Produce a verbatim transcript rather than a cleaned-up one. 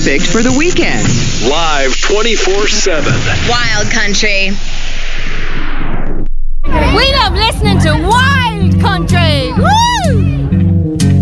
perfect for the weekend. Live twenty-four seven. Wild Country. We love listening to